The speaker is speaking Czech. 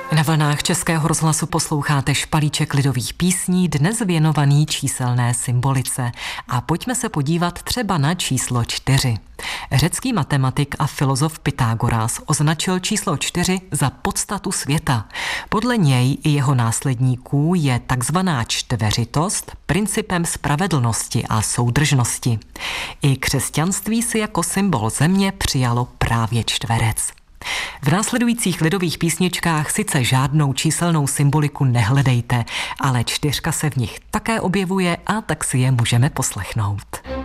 Na vlnách Českého rozhlasu posloucháte špalíček lidových písní, dnes věnovaný číselné symbolice. A pojďme se podívat třeba na číslo 4. Řecký matematik a filozof Pythagoras označil číslo 4 za podstatu světa. Podle něj i jeho následníků je takzvaná čtveřitost principem spravedlnosti a soudržnosti. I křesťanství si jako symbol země přijalo právě čtverec. V následujících lidových písničkách sice žádnou číselnou symboliku nehledejte, ale 4 se v nich také objevuje a tak si je můžeme poslechnout.